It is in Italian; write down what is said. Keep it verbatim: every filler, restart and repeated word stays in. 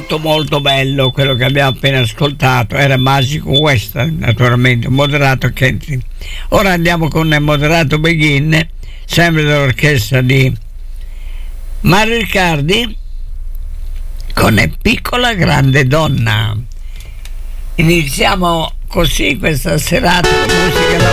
molto molto bello quello che abbiamo appena ascoltato. Era Magico Western, naturalmente, Moderato Country. Ora andiamo con il Moderato Begin, sempre dell'orchestra di Mario Riccardi, con Piccola Grande Donna. Iniziamo così questa serata con musica